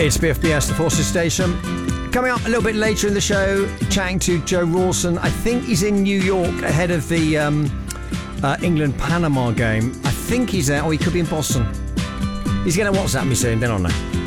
It's BFBS, the Forces Station. Coming up a little bit later in the show, chatting to Joe Rawson. I think he's in New York ahead of the England-Panama game. I think he's there, or he could be in Boston. He's going to WhatsApp me soon, then I'll know.